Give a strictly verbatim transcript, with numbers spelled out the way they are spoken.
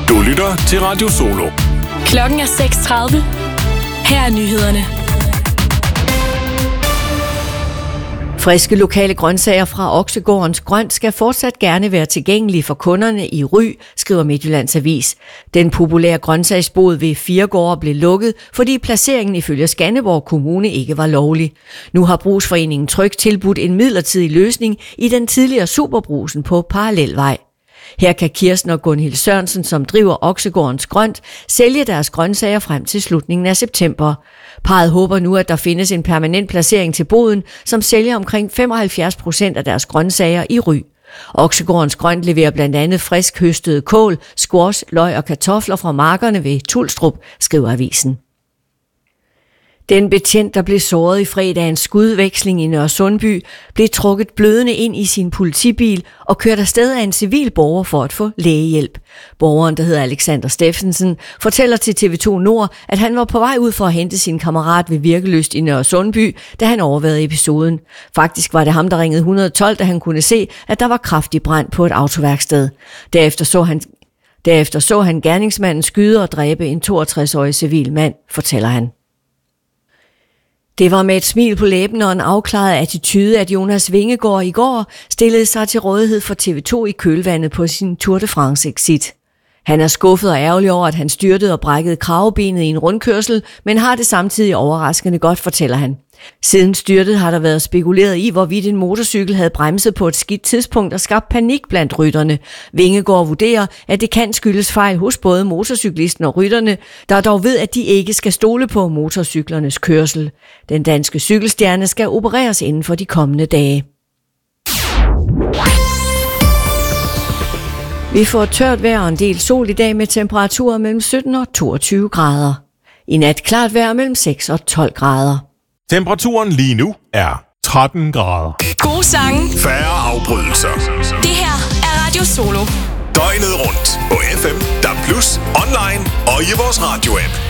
Du lytter til Radio Solo. Klokken er seks tredive. Her er nyhederne. Friske lokale grøntsager fra Oksegårdens Grønt skal fortsat gerne være tilgængelige for kunderne i Ry, skriver Midtjyllands Avis. Den populære grøntsagsbod ved Firegårde blev lukket, fordi placeringen ifølge Skanderborg Kommune ikke var lovlig. Nu har Brugsforeningen Tryg tilbudt en midlertidig løsning i den tidligere Superbrugsen på Parallelvej. Her kan Kirsten og Gunhild Sørensen, som driver Oksegårdens Grønt, sælge deres grøntsager frem til slutningen af september. Parret håber nu, at der findes en permanent placering til boden, som sælger omkring femoghalvfjerds procent af deres grøntsager i Ry. Oksegårdens Grønt leverer blandt andet frisk høstede kål, squash, løg og kartofler fra markerne ved Tulstrup, skriver avisen. Den betjent, der blev såret i fredagens skudveksling i Nørresundby, blev trukket blødende ind i sin politibil og kørt afsted af en civil borger for at få lægehjælp. Borgeren, der hedder Alexander Steffensen, fortæller til T V to Nord, at han var på vej ud for at hente sin kammerat ved Virkeløst i Nørresundby, da han overværede episoden. Faktisk var det ham, der ringede et hundrede og tolv, da han kunne se, at der var kraftig brand på et autoværksted. Derefter så han, derefter så han gerningsmanden skyde og dræbe en toogtres-årig civil mand, fortæller han. Det var med et smil på læben og en afklaret attitude, at Jonas Vingegaard i går stillede sig til rådighed for T V to i kølvandet på sin Tour de France-exit. Han er skuffet og ærgerlig over, at han styrtede og brækkede kravebenet i en rundkørsel, men har det samtidig overraskende godt, fortæller han. Siden styrtet har der været spekuleret i, hvorvidt en motorcykel havde bremset på et skidt tidspunkt og skabt panik blandt rytterne. Vingegaard vurderer, at det kan skyldes fejl hos både motorcyklisten og rytterne, der dog ved, at de ikke skal stole på motorcyklernes kørsel. Den danske cykelstjerne skal opereres inden for de kommende dage. Vi får tørt vejr og en del sol i dag med temperaturer mellem sytten og toogtyve grader. I nat klart vejr mellem seks og tolv grader. Temperaturen lige nu er tretten grader. Gode sange. Færre afbrydelser. Det her er Radio Solo. Døgnet rundt på F M, D A B plus, online og i vores radioapp.